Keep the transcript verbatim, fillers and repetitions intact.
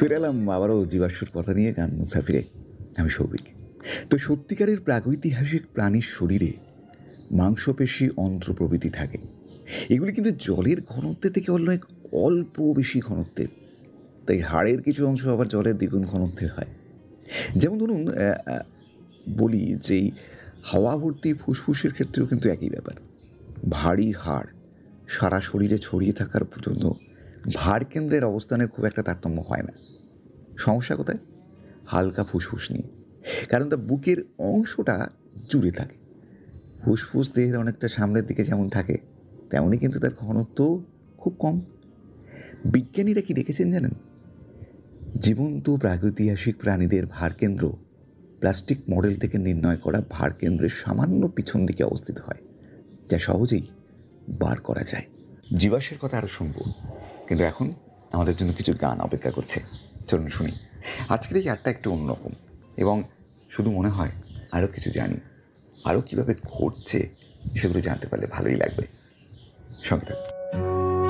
ফিরে এলাম আবারও জীবাশ্মর কথা নিয়ে গান মুসাফিরে। আমি সৌভিক। তো সত্যিকারের প্রাগৈতিহাসিক প্রাণীর শরীরে মাংসপেশি, অন্ত্র প্রভৃতি থাকে। এগুলি কিন্তু জলের ঘনত্বের থেকে অনেক অল্প বেশি ঘনত্বের। তাই হাড়ের কিছু অংশ আবার জলের দ্বিগুণ ঘনত্বের হয়। যেমন ধরুন বলি যে হাওয়া ভর্তি ফুসফুসের ক্ষেত্রেও কিন্তু একই ব্যাপার। ভারী হাড় সারা শরীরে ছড়িয়ে থাকার জন্য ভার কেন্দ্রের অবস্থানের খুব একটা তারতম্য হয় না। সমস্যা কোথায়? হালকা ফুসফুস নিয়ে। কারণ তার বুকের অংশটা জুড়ে থাকে। ফুসফুস দেহের অনেকটা সামনের দিকে যেমন থাকে, তেমনই কিন্তু তার ঘনত্ব খুব কম। বিজ্ঞানীরা কি দেখেছেন জানেন? জীবন্ত প্রাগৈতিহাসিক প্রাণীদের ভারকেন্দ্র প্লাস্টিক মডেল থেকে নির্ণয় করা ভারকেন্দ্রের সামান্য পিছন দিকে অবস্থিত হয়, যা সহজেই বার করা যায়। জীবাশ্মের কথা আরও শুনব, কিন্তু এখন আমাদের জন্য কিছু গান অপেক্ষা করছে। চলুন শুনি। আজকের এই আড্ডা একটু অন্যরকম, এবং শুধু মনে হয় আরও কিছু জানি, আরও কীভাবে ঘটছে সেগুলো জানতে পারলে ভালোই লাগবে। সঙ্গে থাকুন।